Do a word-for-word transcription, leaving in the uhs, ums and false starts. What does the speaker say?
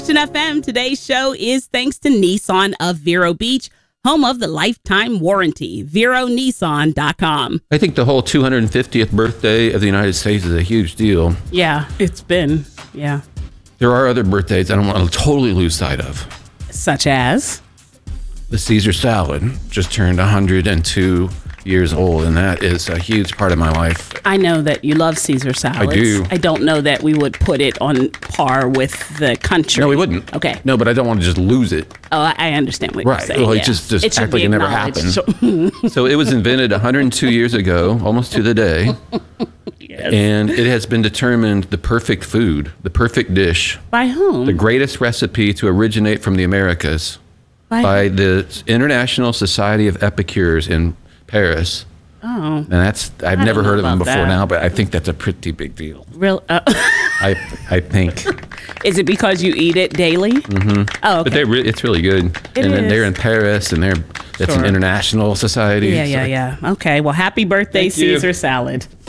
Christian F M. Today's show is thanks to Nissan of Vero Beach, home of the lifetime warranty. Vero Nissan dot com. I think the whole two hundred fiftieth birthday of the United States is a huge deal. Yeah, it's been, yeah. There are other birthdays I don't want to totally lose sight of. Such as? The Caesar salad just turned one hundred two years old, and that is a huge part of my life. I know that you love Caesar salads. I do. I don't know that we would put it on par with the country. No, we wouldn't. Okay. No, but I don't want to just lose it. Oh, I I understand what Right. you're saying. Well, yeah. just, just It should act like be it never acknowledged. happened. So it was invented one hundred two years ago, almost to the day. Yes. And it has been determined the perfect food, the perfect dish, By whom? the greatest recipe to originate from the Americas By, by the International Society of Epicures in Paris. Oh. And that's, I've I never don't heard of know them about before that. now, but I think that's a pretty big deal. Real? Uh, I I think. is it because you eat it daily? Mm-hmm. Oh, okay. But they re- it's really good. It and then is. they're in Paris, and they're that's Sure. an international society. Yeah, yeah, so- yeah. Okay. Well, happy birthday, Thank you. Caesar salad.